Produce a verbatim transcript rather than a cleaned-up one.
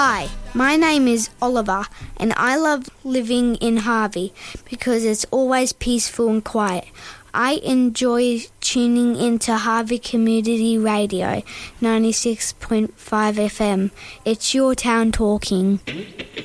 Hi, my name is Oliver and I love living in Harvey because it's always peaceful and quiet. I enjoy tuning into Harvey Community Radio ninety-six point five F M. It's your town talking.